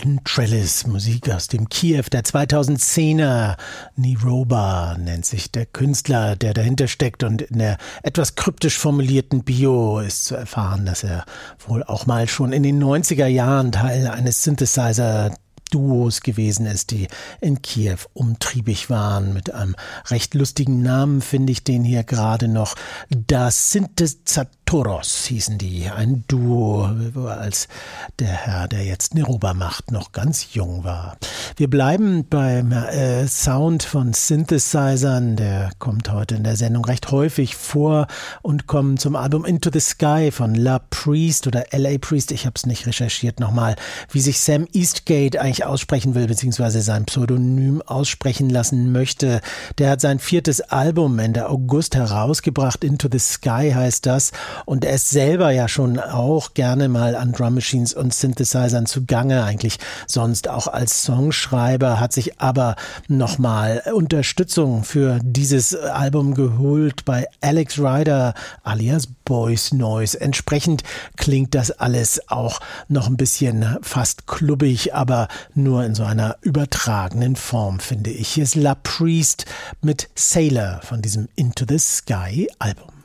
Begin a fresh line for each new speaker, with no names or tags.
Golden Trellis, Musik aus dem Kiew der 2010er. Niroba nennt sich der Künstler, der dahinter steckt, und in der etwas kryptisch formulierten Bio ist zu erfahren, dass er wohl auch mal schon in den 90er Jahren Teil eines Synthesizer-Duos gewesen ist, die in Kiew umtriebig waren. Mit einem recht lustigen Namen finde ich den hier gerade noch. Das Synthesatoros hießen die, ein Duo, als der Herr, der jetzt Niroba macht, noch ganz jung war. Wir bleiben beim Sound von Synthesizern, der kommt heute in der Sendung recht häufig vor, und kommen zum Album Into the Sky von La Priest oder L.A. Priest, ich habe es nicht recherchiert nochmal, wie sich Sam Eastgate eigentlich aussprechen will, beziehungsweise sein Pseudonym aussprechen lassen möchte. Der hat sein 4. Album Ende August herausgebracht, Into the Sky heißt das, und er ist selber ja schon auch gerne mal an Drum Machines und Synthesizern zugange, eigentlich sonst auch als Songschreiber, hat sich aber nochmal Unterstützung für dieses Album geholt bei Alex Rider alias Boys Noise. Entsprechend klingt das alles auch noch ein bisschen fast klubbig, aber nur in so einer übertragenen Form, finde ich. Hier ist La Priest mit Sailor von diesem Into the Sky Album.